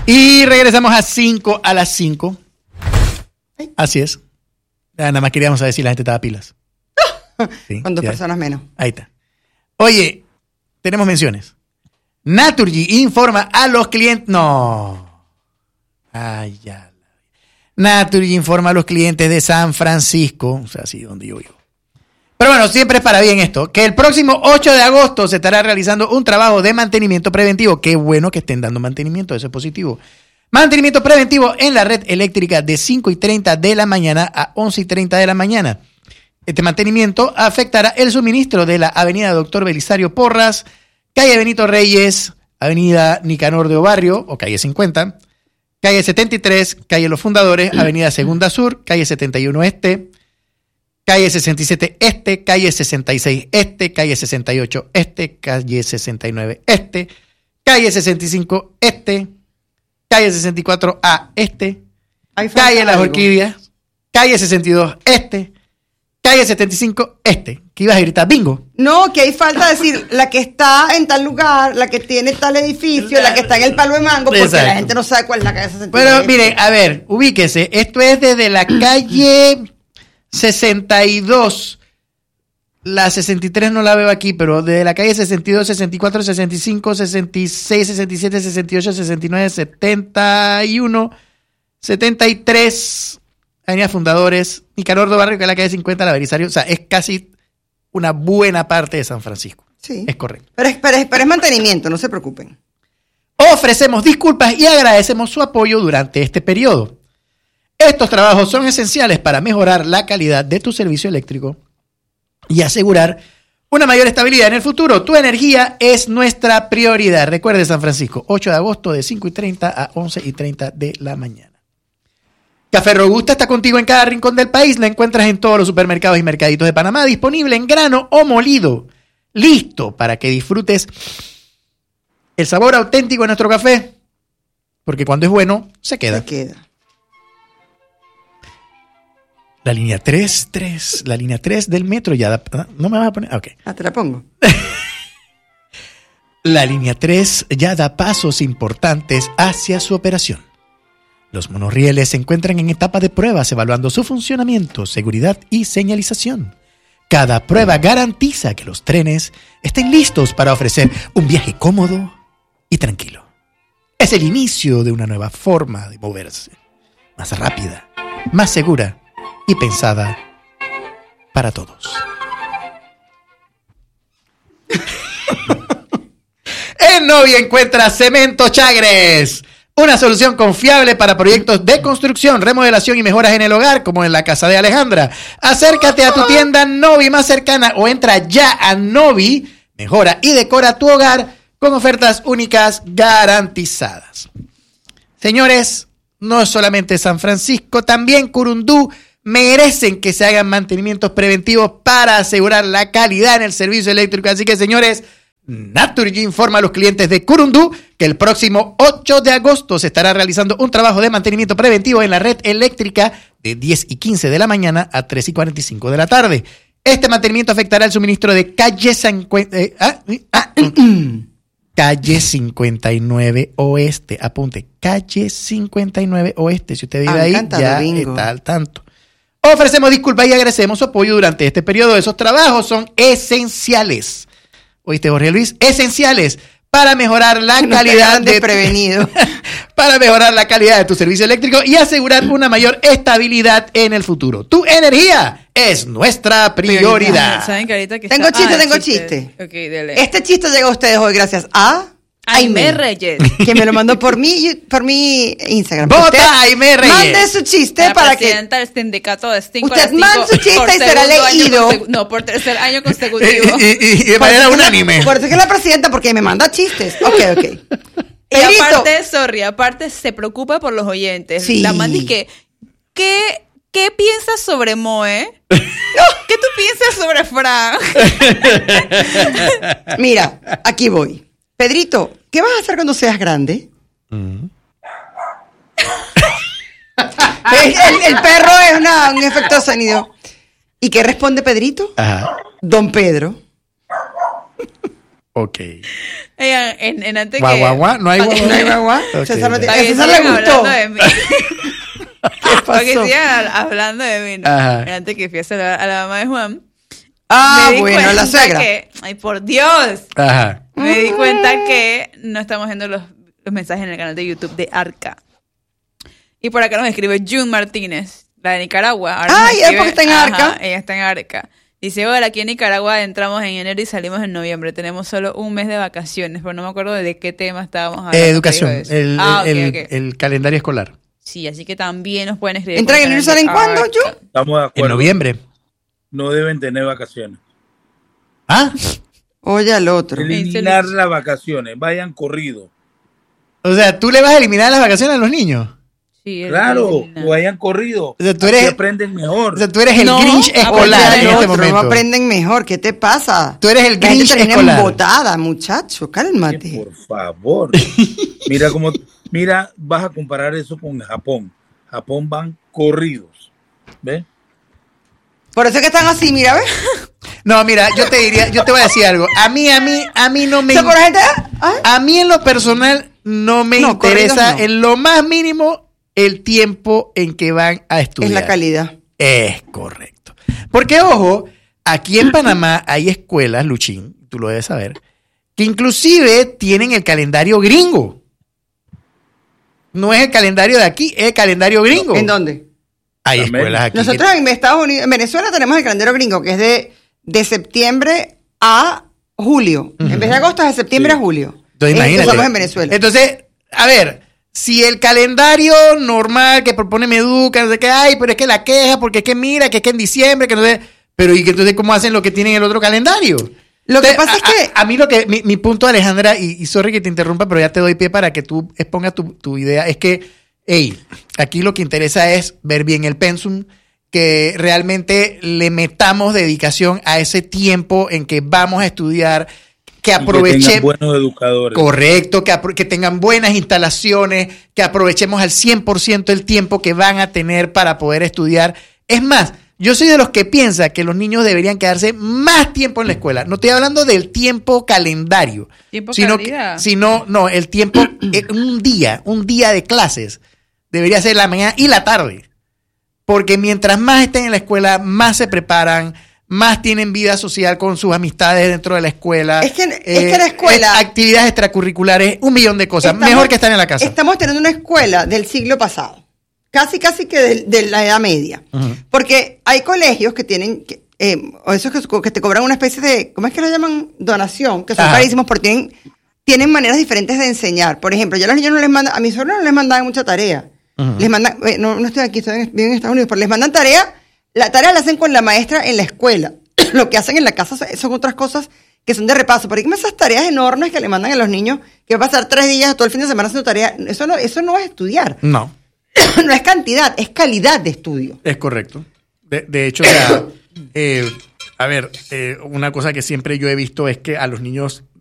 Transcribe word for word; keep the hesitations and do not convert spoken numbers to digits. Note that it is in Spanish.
Y regresamos a cinco a las cinco. Así es. Nada más queríamos saber si la gente estaba pilas. Sí, con dos ya. personas menos. Ahí está. Oye, tenemos menciones. Naturgy informa a los clientes. No. Ay, ya. Naturgy informa a los clientes de San Francisco. O sea, sí, donde yo vivo. Pero bueno, siempre es para bien esto. Que el próximo ocho de agosto se estará realizando un trabajo de mantenimiento preventivo. Qué bueno que estén dando mantenimiento. Eso es positivo. Mantenimiento preventivo en la red eléctrica de cinco y treinta de la mañana a once y treinta de la mañana. Este mantenimiento afectará el suministro de la avenida Doctor Belisario Porras, calle Benito Reyes, avenida Nicanor de Obarrio, o calle cincuenta, calle setenta y tres, calle Los Fundadores, avenida Segunda Sur, calle setenta y uno Este, calle sesenta y siete Este, calle sesenta y seis Este, calle sesenta y ocho Este, calle sesenta y nueve Este, calle sesenta y cinco Este, calle sesenta y cuatro A Este, calle Las Orquídeas, calle sesenta y dos Este, calle setenta y cinco Este. ¿Qué ibas a gritar? Bingo. No, que hay falta decir la que está en tal lugar, la que tiene tal edificio, la que está en el Palo de Mango, porque Exacto. la gente no sabe cuál es la calle sesenta y dos. Pero miren, a ver, ubíquese. Esto es desde la calle sesenta y dos. La sesenta y tres no la veo aquí, pero desde la calle sesenta y dos, sesenta y cuatro, sesenta y cinco, sesenta y seis, sesenta y siete, sesenta y ocho, sesenta y nueve, setenta y uno, setenta y tres, Avenida Fundadores, Nicanor de Barrio, que es la calle cincuenta, la Belisario. O sea, es casi una buena parte de San Francisco. Sí. Es correcto. Pero es, pero es, pero es mantenimiento, no se preocupen. Ofrecemos disculpas y agradecemos su apoyo durante este periodo. Estos trabajos son esenciales para mejorar la calidad de tu servicio eléctrico y asegurar una mayor estabilidad en el futuro. Tu energía es nuestra prioridad. Recuerde, San Francisco, ocho de agosto de cinco y treinta a once y treinta de la mañana. Café Robusta está contigo en cada rincón del país. La encuentras en todos los supermercados y mercaditos de Panamá, disponible en grano o molido. Listo para que disfrutes el sabor auténtico de nuestro café. Porque cuando es bueno, se queda. Se queda. La línea tres, tres, la línea tres del metro ya da, ¿no me vas a poner? Ok. Ah, te la pongo. La línea tres ya da pasos importantes hacia su operación. Los monorrieles se encuentran en etapa de pruebas evaluando su funcionamiento, seguridad y señalización. Cada prueba garantiza que los trenes estén listos para ofrecer un viaje cómodo y tranquilo. Es el inicio de una nueva forma de moverse, más rápida, más segura y pensada para todos. En Novia encuentra Cemento Chagres, una solución confiable para proyectos de construcción, remodelación y mejoras en el hogar, como en la casa de Alejandra. Acércate a tu tienda Novi más cercana o entra ya a Novi, mejora y decora tu hogar con ofertas únicas garantizadas. Señores, no es solamente San Francisco, también Curundú merecen que se hagan mantenimientos preventivos para asegurar la calidad en el servicio eléctrico. Así que, señores, Naturgy informa a los clientes de Curundú que el próximo ocho de agosto se estará realizando un trabajo de mantenimiento preventivo en la red eléctrica de diez y quince de la mañana a tres y cuarenta y cinco de la tarde. Este mantenimiento afectará el suministro de calle, cincuenta, eh, ah, ah, calle cincuenta y nueve Oeste. Apunte, calle cincuenta y nueve Oeste. Si usted vive ahí, ya bingo. Está al tanto. Ofrecemos disculpas y agradecemos su apoyo durante este periodo. Esos trabajos son esenciales. ¿Oíste, Jorge Luis? Esenciales para mejorar la no calidad de desprevenido. Para mejorar la calidad de tu servicio eléctrico y asegurar una mayor estabilidad en el futuro. Tu energía es nuestra prioridad. ¿Saben que ahorita que tengo está... chiste, ah, tengo chiste. chiste. Okay, dele. Este chiste llegó a ustedes hoy gracias a Aime Reyes, que me lo mandó por mi por mi Instagram. Vota Aime Reyes. Mande su chiste la para que presidenta del sindicato de cinco usted mande su chiste y será leído. Consegu... No, por tercer año consecutivo. y, y, y de manera unánime. Por eso que la presidenta, porque me manda chistes. Ok, ok. Y Pedrito. Aparte, sorry, aparte se preocupa por los oyentes. Sí. La mandi que, ¿qué, ¿qué piensas sobre Moe? ¿Qué tú piensas sobre Fran? Mira, aquí voy. Pedrito, ¿qué vas a hacer cuando seas grande? Mm. el, el, el perro es una, un efecto de sonido. ¿Y qué responde Pedrito? Ajá. Don Pedro. Ok. Oigan, en, en antes Guau, que... guau, guau. No hay guau, No hay guagua. Ok, César no ya. tiene- Para a que César le sigan gustó. hablando de mí. ¿Qué Para que pasó? sigan hablando de mí. ¿no? Ajá. Antes que fui a saludar a la mamá de Juan. Ah, me di bueno, cuenta la suegra. que... Ay, por Dios. Ajá. Me di cuenta que no estamos viendo los, los mensajes en el canal de YouTube de Arca. Y por acá nos escribe June Martínez, la de Nicaragua. Ahora nos Ay, ¿es escribe- porque está en Ajá, Arca? ella está en Arca. Dice, hola, aquí en Nicaragua entramos en enero y salimos en noviembre. Tenemos solo un mes de vacaciones, pero no me acuerdo de qué tema estábamos hablando. Eh, educación, que dijo eso. el, Ah, ok, el, ok. el calendario escolar. Sí, así que también nos pueden escribir. ¿Entran por en el el canal salen de cuándo, Arca. yo? Estamos de En acuerdo. noviembre. No deben tener vacaciones. ¿Ah? Oye al otro. Eliminar las vacaciones. Vayan corrido. O sea, ¿tú le vas a eliminar las vacaciones a los niños? Sí, él Claro, quiere que vayan corrido. O sea, tú Así eres- aprenden mejor. O sea, tú eres el No, Grinch oye, escolar Oye en al este otro, momento. no aprenden mejor. ¿Qué te pasa? Tú eres el La gente Grinch termina escolar. embotada, muchacho. Ay, Cálmate. por favor. Mira cómo, mira, vas a comparar eso con Japón. Japón van corridos. ¿Ves? Por eso es que están así, mira, ¿ves? No, mira, yo te diría, yo te voy a decir algo. A mí, a mí, a mí no O me... sea, por la gente, ¿ah? A mí en lo personal no me No, interesa corridos no. en lo más mínimo el tiempo en que van a estudiar. Es la calidad. Es correcto. Porque, ojo, aquí en Panamá hay escuelas, Luchín, tú lo debes saber, que inclusive tienen el calendario gringo. No es el calendario de aquí, es el calendario gringo. ¿En dónde? Hay También. escuelas aquí. Nosotros que- en Estados Unidos, en Venezuela tenemos el calendario gringo, que es de, de septiembre a julio. En vez de agosto es de septiembre Sí. a julio. Entonces, Es- imagínate. Estamos en Venezuela. Entonces, a ver, si el calendario normal que propone Meduca, no sé qué, ay, pero es que la queja, porque es que mira, que es que en diciembre, que no sé, pero ¿y que entonces cómo hacen lo que tienen en el otro calendario? Lo que Entonces, pasa es a- que- A, a mí lo que, mi, mi punto, Alejandra, y, y sorry que te interrumpa, pero ya te doy pie para que tú expongas tu, tu idea, es que, hey, aquí lo que interesa es ver bien el pensum, que realmente le metamos dedicación a ese tiempo en que vamos a estudiar, que Y que aprovechemos. tengan buenos educadores. Correcto, que, apro- que tengan buenas instalaciones, que aprovechemos al cien por ciento el tiempo que van a tener para poder estudiar. Es más, yo soy de los que piensa que los niños deberían quedarse más tiempo en la escuela. No estoy hablando del tiempo calendario, Tiempo sino, que- calidad. sino no, el tiempo, eh, un día, un día de clases debería ser la mañana y la tarde. Porque mientras más estén en la escuela, más se preparan, más tienen vida social con sus amistades dentro de la escuela. Es que- es que la escuela- eh, actividades extracurriculares, un millón de cosas. Estamos- Mejor que estar en la casa. Estamos teniendo una escuela del siglo pasado. Casi, casi que de, de la Edad Media. Ujú. Porque hay colegios que tienen, que, eh, o esos que, que te cobran una especie de, ¿cómo es que lo llaman? Donación, que son Ajá. carísimos porque tienen, tienen maneras diferentes de enseñar. Por ejemplo, yo a los niños no les mandan, a mis sobrinos no les mandaban mucha tarea. Ujú. Les mandan, eh, no, no estoy aquí, estoy en, vivo en Estados Unidos, pero les mandan tarea, la tarea la hacen con la maestra en la escuela. Lo que hacen en la casa son- son otras cosas que son de repaso. Pero hay como esas tareas enormes que le mandan a los niños, que va a pasar tres días, todo el fin de semana haciendo tarea. Eso no, eso no es estudiar. No, No es cantidad, es calidad de estudio. es correcto. De, de hecho, o sea, eh, a ver, eh, una cosa que siempre yo he visto es que a los niños